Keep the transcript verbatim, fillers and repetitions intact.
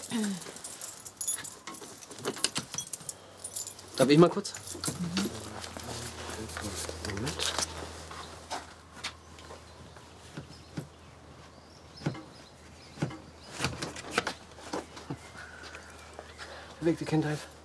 Darf ich mal kurz? Mhm. Moment. Bewegte Kindheit.